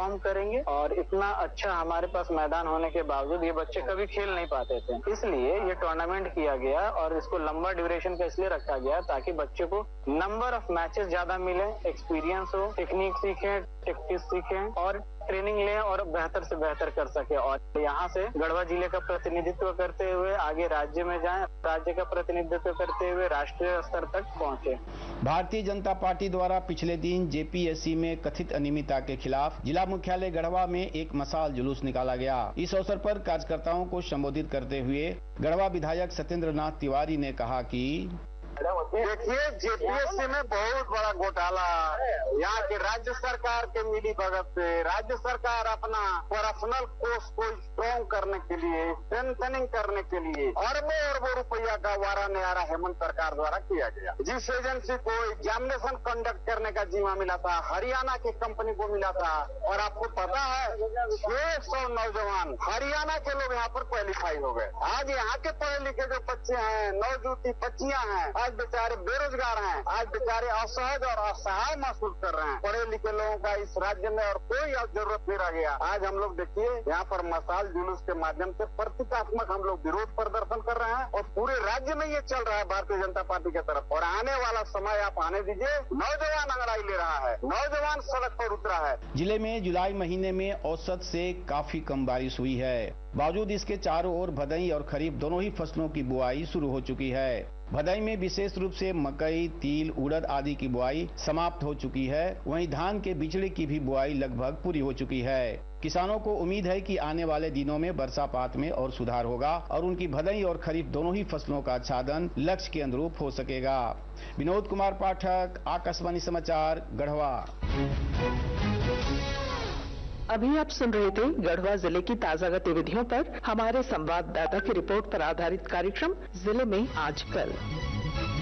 Perform करेंगे। और इतना अच्छा हमारे पास मैदान होने के बावजूद ये बच्चे कभी खेल नहीं पाते थे, इसलिए ये टूर्नामेंट किया गया और इसको लंबा ड्यूरेशन का इसलिए रखा गया ताकि बच्चे को नंबर ऑफ मैचेस ज्यादा मिले, एक्सपीरियंस हो, टेक्निक सीखें, टैक्टिक्स सीखें और ट्रेनिंग लें और बेहतर से बेहतर कर सके। और यहाँ से गढ़वा जिले का प्रतिनिधित्व करते हुए आगे राज्य में जाएं, राज्य का प्रतिनिधित्व करते हुए राष्ट्रीय स्तर तक पहुंचे। भारतीय जनता पार्टी द्वारा पिछले दिन जेपीएससी में कथित अनियमितता के खिलाफ जिला मुख्यालय गढ़वा में एक मशाल जुलूस निकाला गया। इस अवसर पर कार्यकर्ताओं को संबोधित करते हुए गढ़वा विधायक सत्येंद्र नाथ तिवारी ने कहा कि देखिए, जेपीएससी में बहुत बड़ा घोटाला, यहाँ की राज्य सरकार के मिली भगत से राज्य सरकार अपना पर्सनल कोष को स्ट्रॉन्ग करने के लिए, स्ट्रेंथनिंग करने के लिए अरबों रुपया का वारा न्यारा हेमंत सरकार द्वारा किया गया। जिस एजेंसी को एग्जामिनेशन कंडक्ट करने का जिम्मा मिला था, हरियाणा की कंपनी को मिला था। और आपको पता है 600 नौजवान हरियाणा के लोग यहाँ पर क्वालिफाई हो गए। आज यहाँ के पढ़े लिखे जो बच्चे हैं, नौजूती बच्चियां हैं, आज बेचारे बेरोजगार हैं, आज बेचारे असहज और असहाय महसूस कर रहे हैं। पढ़े लिखे लोगों का इस राज्य में और कोई जरूरत नहीं रह गया। आज हम लोग देखिए यहाँ पर मशाल जुलूस के माध्यम से प्रतीकात्मक हम लोग विरोध प्रदर्शन कर रहे हैं और पूरे राज्य में ये चल रहा है भारतीय जनता पार्टी की तरफ। और आने वाला समय आप आने दीजिए, नौजवान अंगड़ाई ले रहा है, नौजवान सड़क पर उतरा है। जिले में जुलाई महीने में औसत से काफी कम बारिश हुई है। बावजूद इसके चारों ओर भदई और खरीफ दोनों ही फसलों की बुआई शुरू हो चुकी है। भदई में विशेष रूप से मकई, तिल, उड़द आदि की बुआई समाप्त हो चुकी है। वहीं धान के बिचड़े की भी बुआई लगभग पूरी हो चुकी है। किसानों को उम्मीद है कि आने वाले दिनों में वर्षापात में और सुधार होगा और उनकी भदई और खरीफ दोनों ही फसलों का आच्छादन लक्ष्य के अनुरूप हो सकेगा। विनोद कुमार पाठक, आकाशवाणी समाचार, गढ़वा। अभी आप सुन रहे थे गढ़वा जिले की ताजा गतिविधियों पर हमारे संवाददाता की रिपोर्ट पर आधारित कार्यक्रम जिले में आजकल।